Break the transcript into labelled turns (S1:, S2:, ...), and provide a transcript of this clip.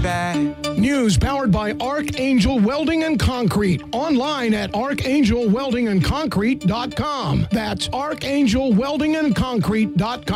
S1: bad.
S2: News powered by Archangel Welding and Concrete. Online at archangelweldingandconcrete.com. That's archangelweldingandconcrete.com.